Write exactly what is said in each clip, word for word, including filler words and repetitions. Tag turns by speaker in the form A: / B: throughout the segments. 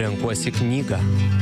A: Renkuosi knygą.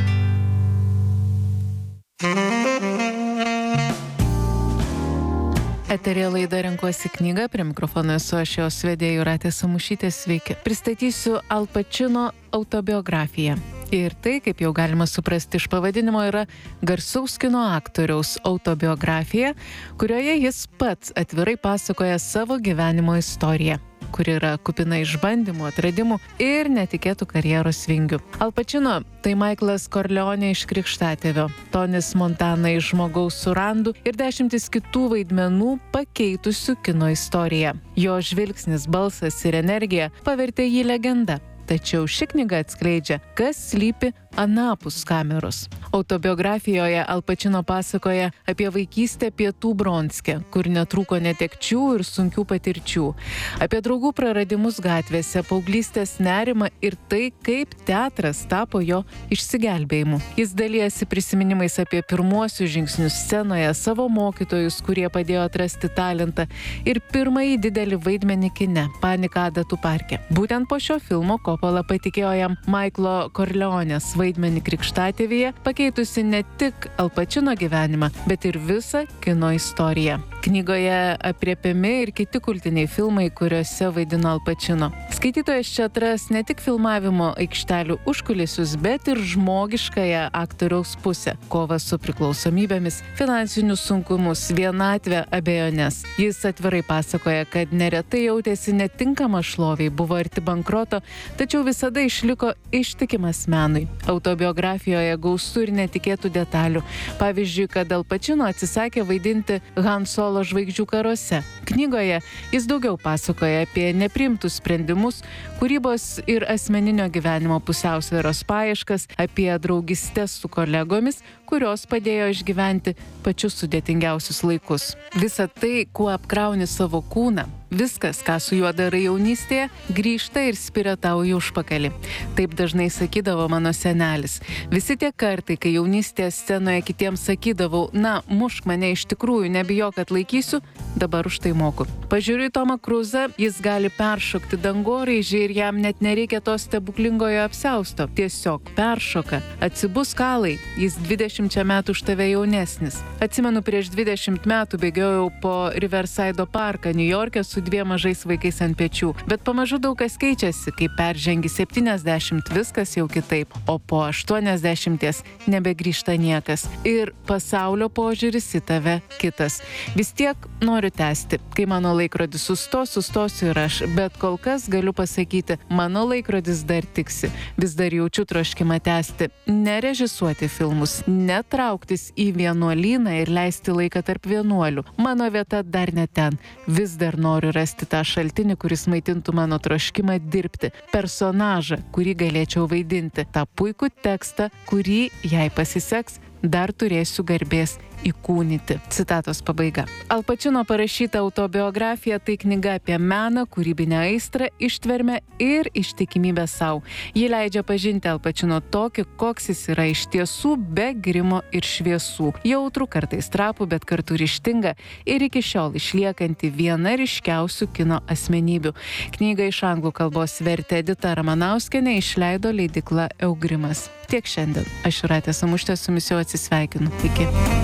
B: Eterė laida Renkuosi knygą, prie mikrofono esu aš jos vedėja Jūratė Samušytė, sveiki. Pristatysiu Al Pacino autobiografiją. Ir tai, kaip jau galima suprasti iš pavadinimo, yra garsaus kino aktoriaus autobiografija, kurioje jis pats atvirai pasakoja savo gyvenimo istoriją, kuri yra kupina išbandymų, atradimų ir netikėtų karjeros vingių. Al Pacino tai Michaelas Corleone iš Krikštatėvio, Tonis Montana iš Žmogaus su randu ir dešimtis kitų vaidmenų pakeitusių kino istoriją. Jo žvilgsnis, balsas ir energija pavertė jį legenda. Tačiau ši knyga atskleidžia, kas slypi anapus kameros. Autobiografijoje Al Pacino pasakoja apie vaikystę Pietų Bronske, kur netrūko netekčių ir sunkių patirčių, apie draugų praradimus gatvėse, paauglystės nerimą ir tai, kaip teatras tapo jo išsigelbėjimu. Jis dalijasi prisiminimais apie pirmuosius žingsnius scenoje, savo mokytojus, kurie padėjo atrasti talentą, ir pirmąjį didelį vaidmenį kine – Paniką Adatų parke. Būtent po šio filmo Coppola patikėjo jam Michaelo Corleonės vaidmenį Krikštatėvyje, pakeitusi ne tik Al Pacino gyvenimą, bet ir visą kino istoriją. Knygoje aprėpiami ir kiti kultiniai filmai, kuriuose vaidino Al Pacino. Skaitytojas čia atras ne tik filmavimo aikštelių užkulisius, bet ir žmogiškąją aktoriaus pusę – kovą su priklausomybėmis, finansinius sunkumus, vienatvę, abejones. Jis atvirai pasakoja, kad neretai jautėsi netinkama šloviai, buvo arti bankroto, tačiau visada išliko ištikimas menui. Autobiografijoje gausu ir netikėtų detalių. Pavyzdžiui, kad Al Pacino atsisakė vaidinti Han Solo žvaigždžių karuose. Knygoje jis daugiau pasakoja apie nepriimtus sprendimus, kūrybos ir asmeninio gyvenimo pusiausvyros paieškas, apie draugystes su kolegomis, kurios padėjo išgyventi pačius sudėtingiausius laikus. Visa tai, kuo apkrauni savo kūną, viskas, ką su juo darai jaunystėje, grįžta ir spiria tau į užpakalį. Taip dažnai sakydavo mano senelis. Visi tie kartai, kai jaunystėje scenoje kitiems sakydavau, na, mušk mane iš tikrųjų, nebijok, kad laikysiu, dabar už tai moku. Pažiūriu į Tomą Kruzą, jis gali peršokti dangoraižį ir jam net nereikia to stebuklingojo apsiausto. Tiesiog peršoka. Atsibus kalai, jis dvidešimčia metų už tave jaunesnis. Atsimenu, prieš dvidešimt metų bėgiojau po Riverside parką Niujorke su dviem mažais vaikais ant pečių. Bet pamažu daug kas keičiasi, kai peržengi septyniasdešimt, viskas jau kitaip, o po aštuoniasdešimties nebegrįžta niekas. Ir pasaulio požiūris į tave kitas. Vis tiek noriu tęsti. Kai mano laikrodis sustos, sustosiu ir aš, bet kol kas galiu pasakyti, mano laikrodis dar tiksi. Vis dar jaučiu troškimą tęsti. Nerežisuoti filmus, netrauktis į vienuolyną ir leisti laiką tarp vienuolių. Mano vieta dar ne ten. Vis dar noriu rasti tą šaltinį, kuris maitintų mano troškimą dirbti. Personažą, kurį galėčiau vaidinti. Tą puikų tekstą, kurį, jei pasiseks, dar turėsiu garbės įkūnyti. Citatos pabaiga. Al Pacino parašyta autobiografija tai knyga apie meną, kūrybinę aistrą, ištvermę ir ištikimybę savo. Ji leidžia pažinti Al Pacino tokį, koks jis yra iš tiesų, be grimo ir šviesų. Jautrų, kartais trapų, bet kartu ryžtinga ir iki šiol išliekanti viena ryškiausių kino asmenybių. Knygą iš anglų kalbos vertė Edita Ramanauskienė, išleido leidykla Eugrimas. Tiek šiandien. Aš Jūratė Samušytė su jumis jau atsisveikinu. Iki.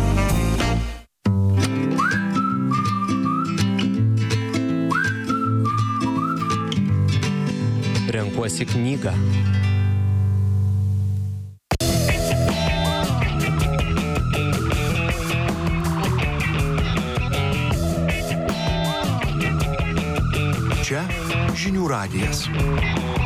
A: Renkuosi knygą.
C: Čia žinių radijas.